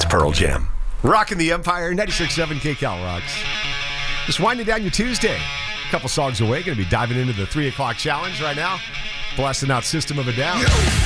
Pearl Jam. Rocking the Empire, 96.7 KCal rocks. Just winding down your Tuesday. A couple songs away. Going to be diving into the 3 o'clock challenge right now. Blasting out System of a Down.